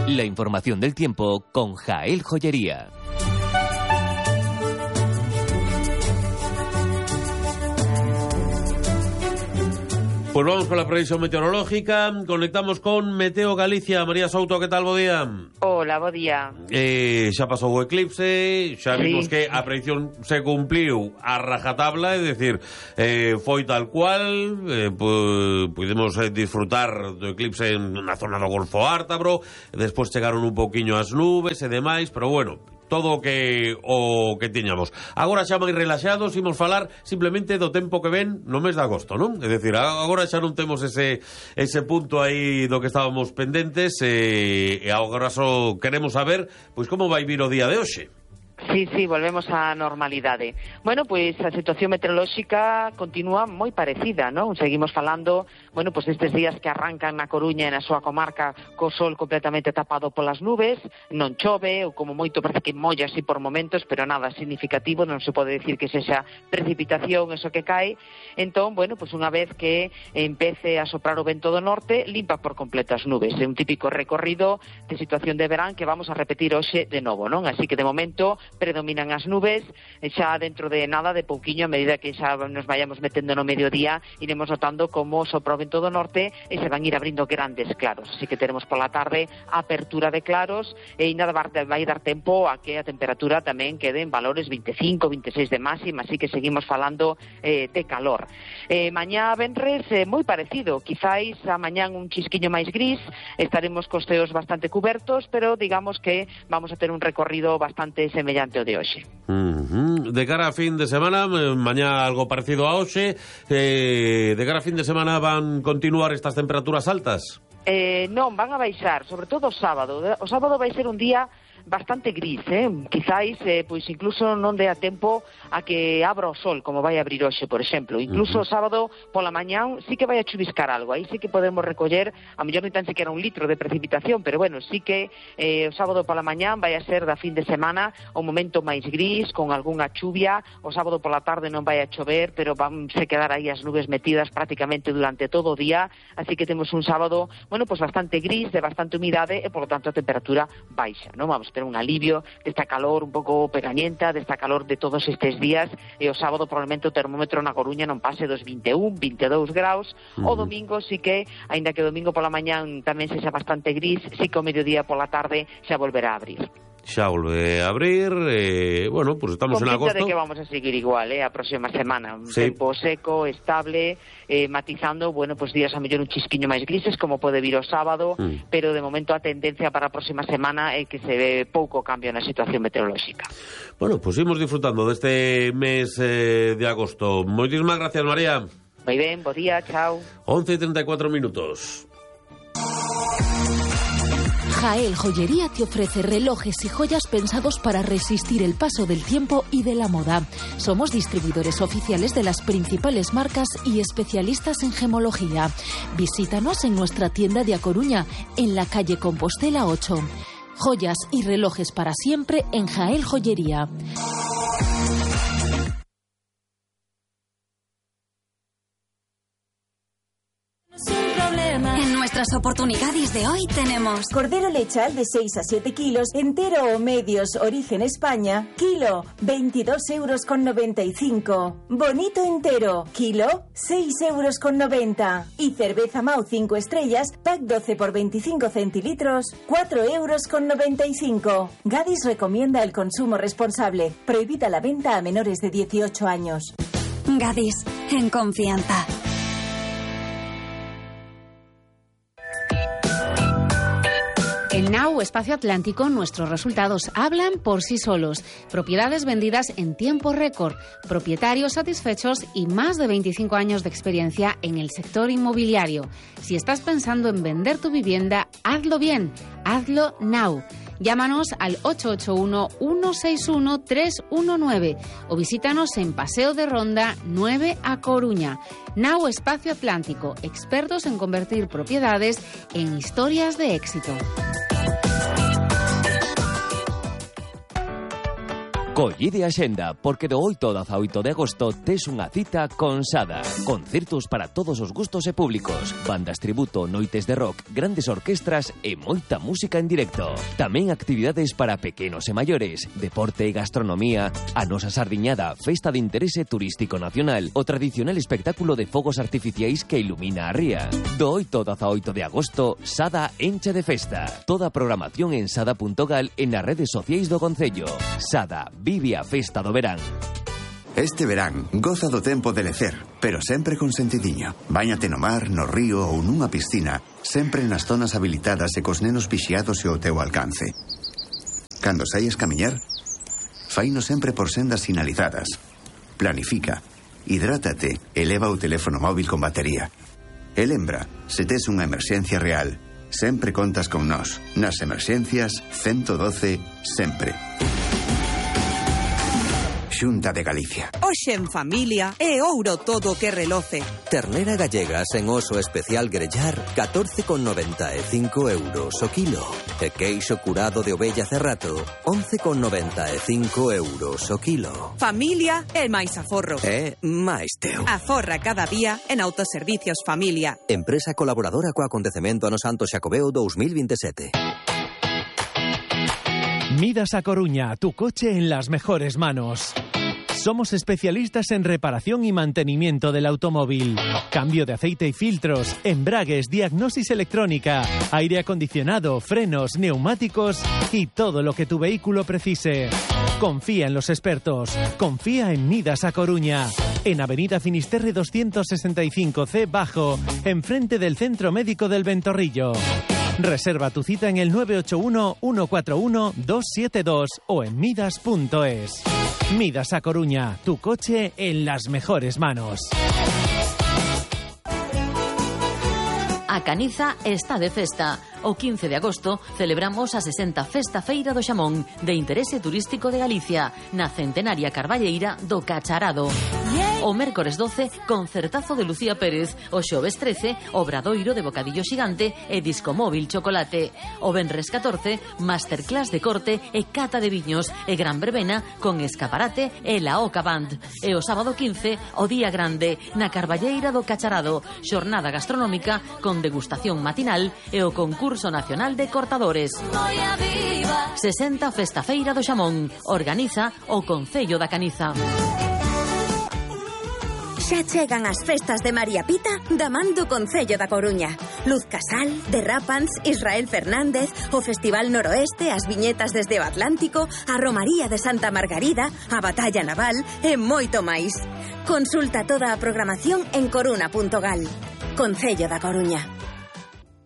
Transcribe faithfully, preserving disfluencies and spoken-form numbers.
La información del tiempo con Jael Joyería. Pues vamos con la previsión meteorológica. Conectamos con Meteo Galicia. María Souto, ¿qué tal? Bo día. Hola, bo día. Eh, xa pasou o eclipse, xa vimos Sí. que a predición se cumpliu a rajatabla, é dicir, eh, foi tal cual, eh, pu pudemos eh, disfrutar do eclipse en, na zona do Golfo Ártabro, despois chegaron un pouquiño as nubes e demais, pero bueno, todo o que o que tiñamos. Agora xa máis relaxados, imos falar simplemente do tempo que ven no mes de agosto, non? É dicir, agora xa non temos ese ese punto aí do que estábamos pendentes e, e agora só queremos saber pois como vai vir o día de hoxe. Sí, sí, volvemos á normalidade. Bueno, pois a situación meteorolóxica continúa moi parecida, non? Seguimos falando, bueno, pois estes días que arrancan na Coruña e na súa comarca co sol completamente tapado polas nubes, non chove, ou como moito parece que molla así por momentos, pero nada significativo, non se pode decir que sexa precipitación eso que cae. Entón, bueno, pois unha vez que empece a soprar o vento do norte, limpa por completo as nubes. É un típico recorrido de situación de verán que vamos a repetir hoxe de novo, non? Así que de momento predominan as nubes, xa dentro de nada, de pouquiño, a medida que xa nos vayamos metendo no mediodía, iremos notando como sopra o vento do norte e se van ir abrindo grandes claros. Así que teremos pola tarde apertura de claros e nada vai dar tempo a que a temperatura tamén quede en valores veinticinco, veintiséis de máxima, así que seguimos falando eh, de calor. Eh, mañá venres eh, moi parecido, quizáis a mañán un chisquiño máis gris, estaremos cos ceos bastante cubertos, pero digamos que vamos a ter un recorrido bastante semellante o de hoxe. Uh-huh. De cara a fin de semana, mañá algo parecido a hoxe, eh, de cara a fin de semana van continuar estas temperaturas altas? Eh, non, van a baixar, sobre todo o sábado. O sábado vai ser un día bastante gris, eh? Quizáis, eh, pois incluso non dea tempo a que abra o sol, como vai abrir hoxe, por exemplo. Incluso uh-huh. o sábado pola mañán sí que vai a chuviscar algo, aí sí que podemos recoller, a mellor non tan sequera un litro de precipitación, pero bueno, sí que eh, o sábado pola mañán vai a ser da fin de semana o momento máis gris, con algunha chuvia. O sábado pola tarde non vai a chover, pero van se quedar aí as nubes metidas prácticamente durante todo o día, así que temos un sábado, bueno, pois bastante gris, de bastante humidade e, por lo tanto, a temperatura baixa, non? Vamos ter un alivio desta calor un pouco pegañenta, desta calor de todos estes días, e o sábado probablemente o termómetro na Coruña non pase dos vinte e un, vinte e dous graus. Uh-huh. O domingo sí que, aínda que o domingo pola mañán tamén sexa bastante gris, sí que o mediodía pola tarde xa volverá a abrir. Xa volve a abrir, eh, bueno, pues estamos con en agosto. De que vamos a seguir igual, eh, a próxima semana. Un sí. tempo seco, estable, eh, matizando, bueno, pues días a mellor un chisquiño máis grises, como pode vir o sábado, mm. pero de momento a tendencia para a próxima semana é que se ve pouco cambio na situación meteorolóxica. Bueno, pues imos disfrutando deste mes eh, de agosto. Moitísimas gracias, María. Moi ben, bo día, chao. once e treinta e cuatro minutos. Jael Joyería te ofrece relojes y joyas pensados para resistir el paso del tiempo y de la moda. Somos distribuidores oficiales de las principales marcas y especialistas en gemología. Visítanos en nuestra tienda de A Coruña, en la calle Compostela ocho. Joyas y relojes para siempre en Jael Joyería. En nuestras oportunidades de hoy tenemos cordero lechal de seis a siete kilos, entero o medios, origen España, kilo, veintidós euros con noventa y cinco. Bonito entero, kilo, seis euros con noventa. Y cerveza Mau cinco estrellas, pack doce por veinticinco centilitros, cuatro euros con noventa y cinco. Gadis recomienda el consumo responsable. Prohibida la venta a menores de dieciocho años. Gadis, en confianza. En Now Espacio Atlántico, nuestros resultados hablan por sí solos. Propiedades vendidas en tiempo récord, propietarios satisfechos y más de veinticinco años de experiencia en el sector inmobiliario. Si estás pensando en vender tu vivienda, hazlo bien, hazlo Now. Llámanos al ocho ocho uno, uno seis uno, tres uno nueve o visítanos en Paseo de Ronda nueve A Coruña. Now Espacio Atlántico, expertos en convertir propiedades en historias de éxito. Collide a xenda, porque do oito ao dezaoito de agosto tes unha cita con Sada. Concertos para todos os gustos e públicos. Bandas tributo, noites de rock, grandes orquestras e moita música en directo. Tamén actividades para pequenos e maiores, deporte e gastronomía, a nosa sardiñada, festa de interese turístico nacional, o tradicional espectáculo de fogos artificiais que ilumina a ría. Do oito ao dezaoito de agosto, Sada enche de festa. Toda a programación en sada punto gal e nas redes sociais do Concello. Sada, vive a festa do verán. Este verán, goza do tempo de lecer, pero sempre con sentidiño. Báñate no mar, no río ou nunha piscina, sempre nas zonas habilitadas e cos nenos vixiados e ao teu alcance. Cando saias camiñar, faino sempre por sendas sinalizadas. Planifica, hidrátate e leva o teléfono móvil con batería. E lembra, se tes unha emerxencia real, sempre contas con nós. Nas emerxencias, ciento doce, sempre. Xunta de Galicia. Hoxe en familia é ouro todo que reloce. Ternera gallega sen oso especial grellar, catorce con noventa e cinco euros o kilo. E queixo curado de ovella cerrato, once con noventa e cinco euros o kilo. Familia é máis aforro. É máis teu. Aforra cada día en Autoservicios Familia. Empresa colaboradora co acontecemento Ano Santo Xacobeo dos mil veintisiete. Midas a Coruña, tu coche en las mejores manos. Somos especialistas en reparación y mantenimiento del automóvil. Cambio de aceite y filtros, embragues, diagnosis electrónica, aire acondicionado, frenos, neumáticos y todo lo que tu vehículo precise. Confía en los expertos. Confía en Midas a Coruña. En Avenida Finisterre doscientos sesenta y cinco C Bajo, enfrente del Centro Médico del Ventorrillo. Reserva tu cita en el nueve ocho uno, uno cuatro uno, dos siete dos o en midas punto es. Midas a Coruña, tu coche en las mejores manos. A Caniza está de festa. O quince de agosto celebramos a sesenta Festa Feira do Xamón, de interese turístico de Galicia, na centenaria Carballeira do Cacharado. O mércores doce, concertazo de Lucía Pérez. O xoves trece, obradoiro de bocadillo xigante e disco móvil chocolate. O venres catorce, masterclass de corte e cata de viños e gran verbena con escaparate e la Oca Band. E o sábado quince, o día grande, na Carballeira do Cacharado, xornada gastronómica con degustación matinal e o concurso nacional de cortadores. sesenta Festa Feira do Xamón. Organiza o Concello da Caniza. Xa chegan as festas de María Pita da man do Concello da Coruña. Luz Casal, Derrapans, Israel Fernández, o Festival Noroeste, as viñetas desde o Atlántico, a Romaría de Santa Margarida, a Batalla Naval e moito máis. Consulta toda a programación en coruna punto gal. Concello da Coruña.